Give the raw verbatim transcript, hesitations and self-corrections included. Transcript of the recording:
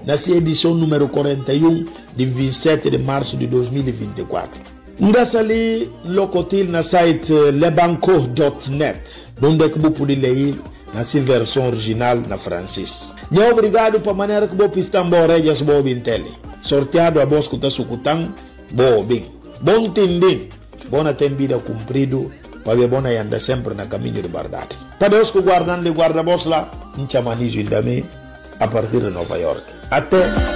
nessa edição número quarenta e um de vinte e sete de março de dois mil e vinte e quatro. Ngassa ali locotil na site lebanco ponto net, onde é que você pode ler nessa versão original na francês. Não obrigado para a maneira que você pista embora e já boa bintele. Sorteado a bosco da sucutang, boa bem. Bom tendin, bona vida cumprido, para ver bona anda sempre na caminho de verdade. Para os que guardam de guarda-bos lá, em chamanizo indame, a partir de Nova York. Até